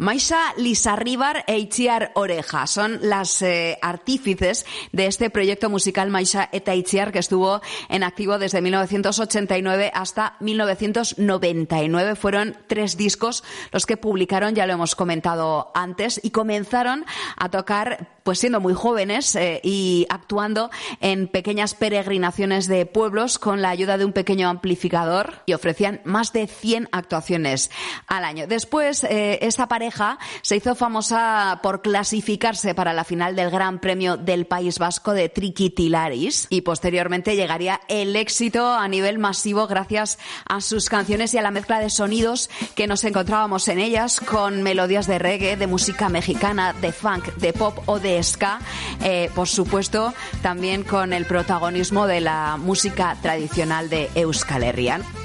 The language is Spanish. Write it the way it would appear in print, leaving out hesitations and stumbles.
Maisa Lizarribar e Itziar Oreja son las artífices de este proyecto musical Maisa eta Itziar, que estuvo en activo desde 1989 hasta 1999. Fueron 3 discos los que publicaron, ya lo hemos comentado antes, y comenzaron a tocar pues siendo muy jóvenes y actuando en pequeñas peregrinaciones de pueblos con la ayuda de un pequeño amplificador, y ofrecían más de 100 actuaciones al año. Después, esta pareja se hizo famosa por clasificarse para la final del Gran Premio del País Vasco de Trikitilaris, y posteriormente llegaría el éxito a nivel masivo gracias a sus canciones y a la mezcla de sonidos que nos encontrábamos en ellas, con melodías de reggae, de música mexicana, de funk, de pop o de ska, por supuesto también con el protagonismo de la música tradicional de Euskal Herria.